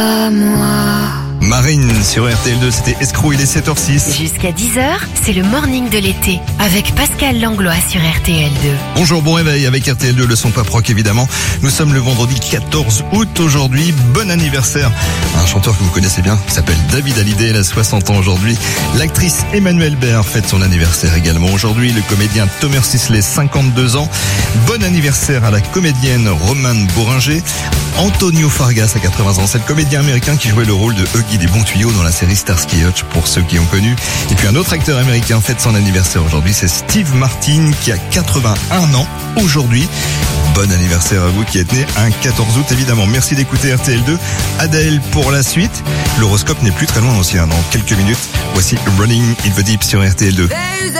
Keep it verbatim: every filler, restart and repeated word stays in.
Marine sur R T L deux, c'était Escroc, il est sept heures six. Jusqu'à dix heures, c'est le morning de l'été avec Pascal Langlois sur R T L deux. Bonjour, bon réveil avec R T L deux, le son pas proc évidemment. Nous sommes le vendredi quatorze août aujourd'hui. Bon anniversaire à un chanteur que vous connaissez bien qui s'appelle David Hallyday, il a soixante ans aujourd'hui. L'actrice Emmanuelle Béard fête son anniversaire également aujourd'hui. Le comédien Thomas Sisley, cinquante-deux ans. Bon anniversaire à la comédienne Romane Bourringer. Antonio Fargas à quatre-vingts ans, c'est le comédien américain qui jouait le rôle de Huggy des bons tuyaux dans la série Starsky et Hutch pour ceux qui ont connu. Et puis un autre acteur américain fête son anniversaire aujourd'hui, c'est Steve Martin qui a quatre-vingt-un ans aujourd'hui. Bon anniversaire à vous qui êtes né un quatorze août évidemment. Merci d'écouter R T L deux. Adèle pour la suite. L'horoscope n'est plus très loin aussi, hein. Dans quelques minutes, voici Running in the Deep sur R T L deux.